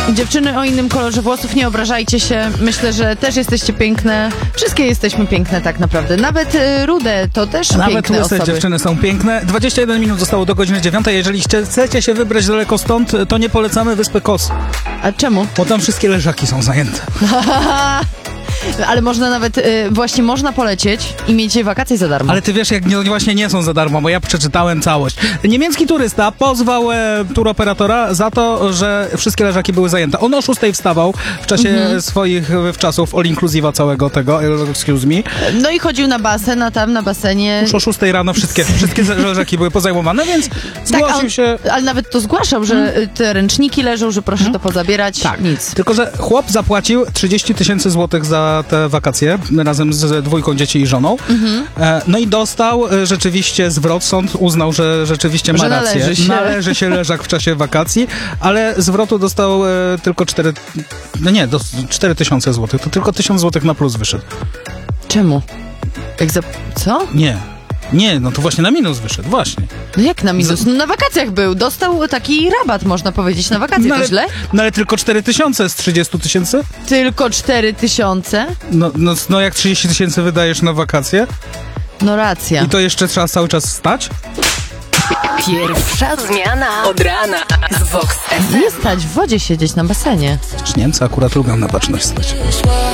Dziewczyny o innym kolorze włosów, nie obrażajcie się. Myślę, że też jesteście piękne. Wszystkie jesteśmy piękne tak naprawdę. Nawet rude to też Nawet piękne łyse osoby. dziewczyny są piękne. 21 minut zostało do godziny 9. Jeżeli chcecie się wybrać daleko stąd, to nie polecamy Wyspy Kos, A czemu? bo tam wszystkie leżaki są zajęte. Ale można nawet, właśnie można polecieć i mieć wakacje za darmo. Ale ty wiesz, jak właśnie nie są za darmo, bo ja przeczytałem całość. Niemiecki turysta pozwał turoperatora za to, że wszystkie leżaki były zajęte. On o 6 wstawał w czasie swoich wczasów all-inclusive'a całego tego, excuse me. No i chodził na basen, a tam na basenie... Już o 6 rano wszystkie leżaki były pozajmowane, więc zgłosił się... Ale nawet to zgłaszał, że te ręczniki leżą, że proszę to pozabierać. Tak. Nic. Tylko że chłop zapłacił 30 000 złotych za te wakacje, razem z 2 dzieci i żoną. No i dostał rzeczywiście zwrot. Sąd uznał, że rzeczywiście ma rację. Należy się leżak w czasie wakacji, ale zwrotu dostał tylko 4 000 złotych. To tylko 1000 złotych na plus wyszedł. Czemu? Co? Nie, no to właśnie na minus wyszedł, właśnie. No jak na minus? No na wakacjach był. Dostał taki rabat, można powiedzieć, na wakacje. To źle? No ale tylko 4 000 z 30 000? Tylko 4 000? No jak 30 000 wydajesz na wakacje? No racja. I to jeszcze trzeba cały czas stać? Pierwsza zmiana od rana z Vox FM. Nie stać w wodzie siedzieć na basenie. Niemcy akurat lubią na baczność stać.